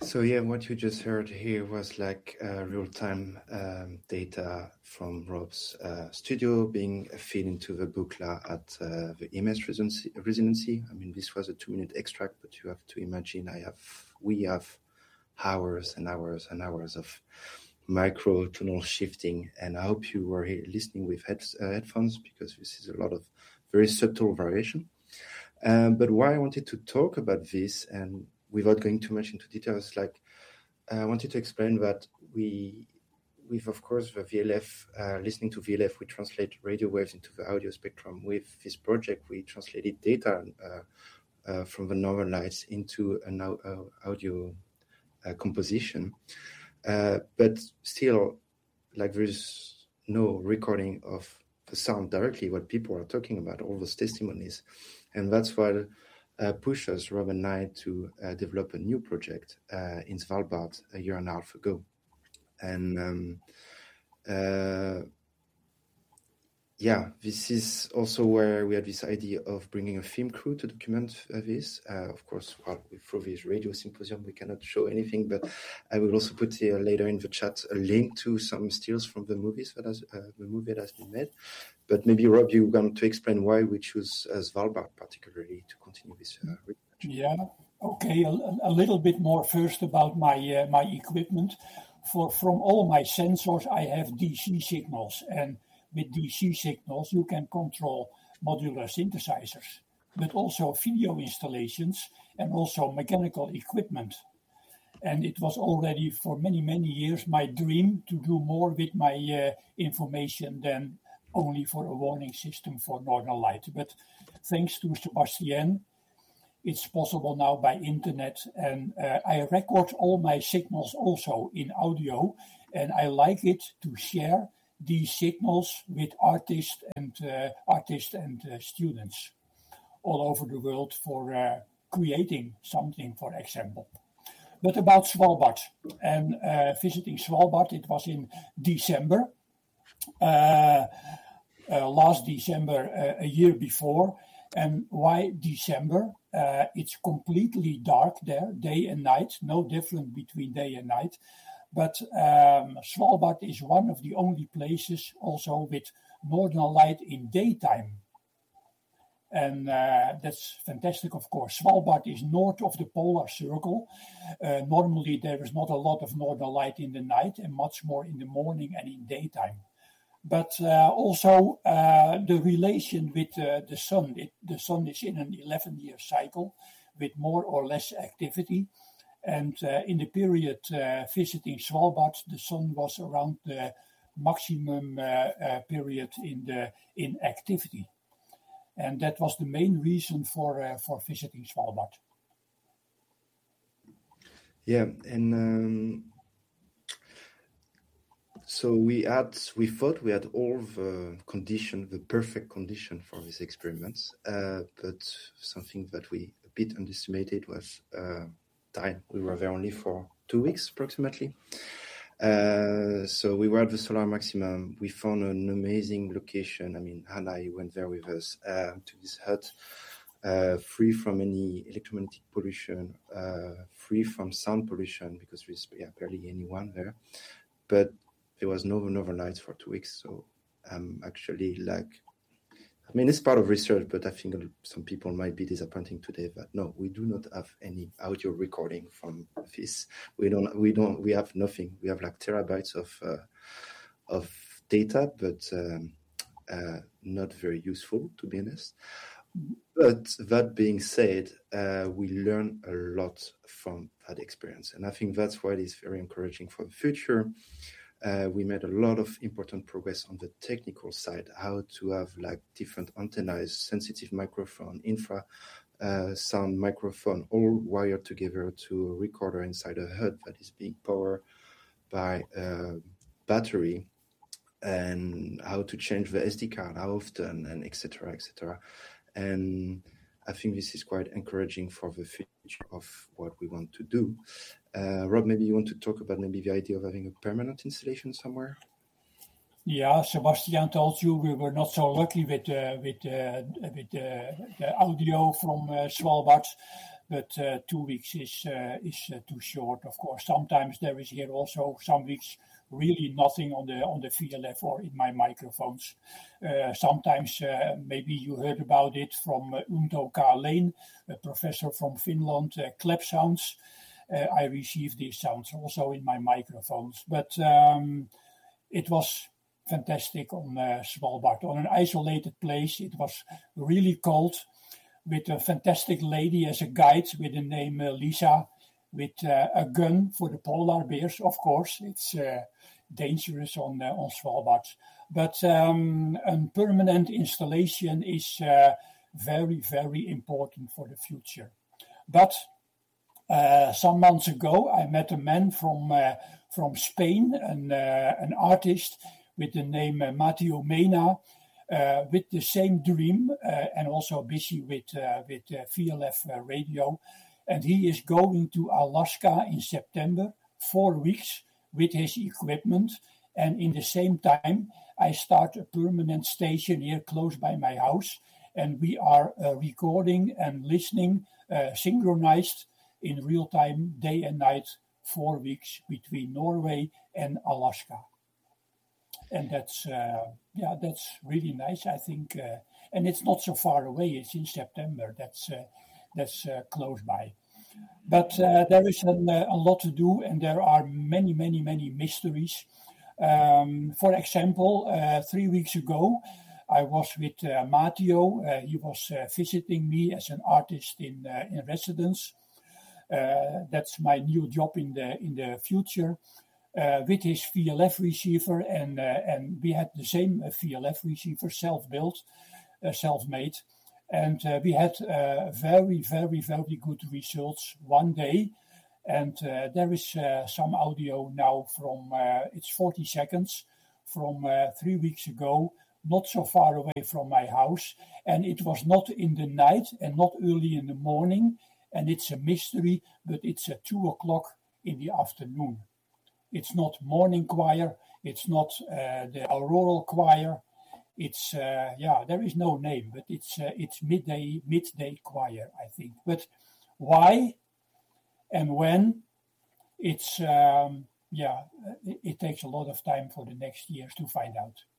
So yeah, what you just heard here was like real-time data from Rob's studio being fed into the Buchla at the EMS residency. I mean, this was a 2-minute extract, but you have to imagine we have hours and hours and hours of micro-tonal shifting, and I hope you were here listening with headphones, because this is a lot of very subtle variation. But why I wanted to talk about this, and without going too much into details, like I wanted to explain that with of course the VLF, listening to VLF, we translate radio waves into the audio spectrum. With this project, we translated data from the northern lights into an audio composition, but still, like, there's no recording of the sound directly, what people are talking about, all those testimonies. And that's what pushed us, Rob and I, to develop a new project in Svalbard a year and a half ago. And this is also where we had this idea of bringing a film crew to document this. Of course, through this radio symposium, we cannot show anything, but I will also put here later in the chat a link to some stills from the movie that has been made. But maybe, Rob, you want to explain why we choose Svalbard particularly to continue this research. Yeah, okay. A little bit more first about my equipment. From all my sensors, I have DC signals, and with DC signals, you can control modular synthesizers, but also video installations and also mechanical equipment. And it was already for many, many years my dream to do more with my information than only for a warning system for Northern Light. But thanks to Sebastian, it's possible now by internet. And I record all my signals also in audio, and I like it to share these signals with artists and students all over the world for creating something, for example. But about Svalbard and visiting Svalbard, it was in December, last December, a year before. And why December? It's completely dark there, day and night, no difference between day and night. But Svalbard is one of the only places also with Northern Light in daytime. And that's fantastic, of course. Svalbard is north of the polar circle. Normally, there is not a lot of Northern Light in the night and much more in the morning and in daytime. But also the relation with the sun. The sun is in an 11-year cycle with more or less activity. And in the period visiting Svalbard, the sun was around the maximum period in activity. And that was the main reason for visiting Svalbard. Yeah, and so we thought we had all the perfect condition for these experiments, but something that we a bit underestimated was time. We were there only for 2 weeks approximately. So we were at the solar maximum. We found an amazing location. I mean, Hannah went there with us to this hut, free from any electromagnetic pollution, free from sound pollution, because there's barely anyone there. But there was no Northern Lights for 2 weeks. So I'm actually it's part of research, but I think some people might be disappointing today that no, we do not have any audio recording from this. We have nothing. We have like terabytes of data, but not very useful, to be honest. But that being said, we learn a lot from that experience. And I think that's why it is very encouraging for the future. We made a lot of important progress on the technical side, how to have like different antennas, sensitive microphone, infra sound microphone, all wired together to a recorder inside a hut that is being powered by a battery, and how to change the SD card, how often, and et cetera, et cetera. And I think this is quite encouraging for the future of what we want to do. Rob, maybe you want to talk about maybe the idea of having a permanent installation somewhere? Yeah, Sebastian told you we were not so lucky with the audio from Svalbard. but 2 weeks is too short. Of course, sometimes there is here also some weeks really nothing on the VLF or in my microphones. Sometimes maybe you heard about it from Unto Karleen, a professor from Finland, clap sounds. I received these sounds also in my microphones, but it was fantastic on Svalbard, on an isolated place. It was really cold, with a fantastic lady as a guide with the name Lisa, with a gun for the polar bears. Of course, it's dangerous on Svalbard, but a permanent installation is very, very important for the future. But some months ago, I met a man from Spain, an artist with the name Matteo Mena, with the same dream and also busy with VLF radio. And he is going to Alaska in September, 4 weeks with his equipment. And in the same time, I start a permanent station here close by my house. And we are recording and listening synchronized in real time, day and night, 4 weeks between Norway and Alaska. And that's really nice, I think. And it's not so far away. It's in September. That's close by. But there is a lot to do, and there are many, many, many mysteries. For example, 3 weeks ago, I was with Matteo. He was visiting me as an artist in residence. That's my new job in the future. With his VLF receiver, and we had the same VLF receiver, self-built, self-made, and we had very, very, very good results one day. And there is some audio now from, it's 40 seconds from 3 weeks ago, not so far away from my house. And it was not in the night and not early in the morning. And it's a mystery, but it's at 2 o'clock in the afternoon. It's not morning choir. It's not the auroral choir. It's there is no name, but it's midday choir, I think. But why and when? It's it takes a lot of time for the next years to find out.